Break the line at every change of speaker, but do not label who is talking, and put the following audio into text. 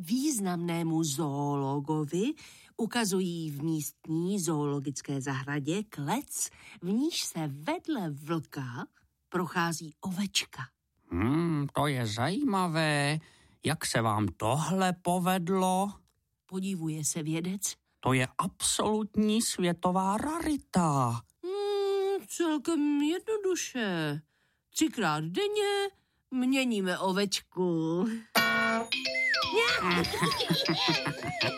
významnému zoologovi ukazují v místní zoologické zahradě klec, v níž se vedle vlka prochází ovečka.
To je zajímavé. Jak se vám tohle povedlo?
Podivuje se vědec.
To je absolutní světová rarita.
Celkem jednoduše. 3krát denně měníme ovečku.